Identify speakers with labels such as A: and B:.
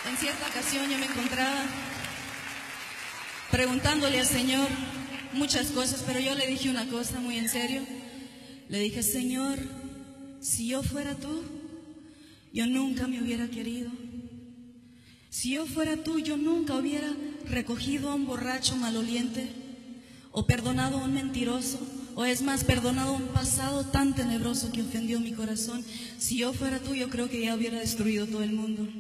A: En cierta ocasión yo me encontraba preguntándole al Señor muchas cosas, pero yo le dije una cosa muy en serio. Le dije: Señor, si yo fuera tú, yo nunca me hubiera querido. Si yo fuera tú, yo nunca hubiera recogido a un borracho maloliente, o perdonado a un mentiroso, o es más, perdonado un pasado tan tenebroso que ofendió mi corazón. Si yo fuera tú, yo creo que ya hubiera destruido todo el mundo.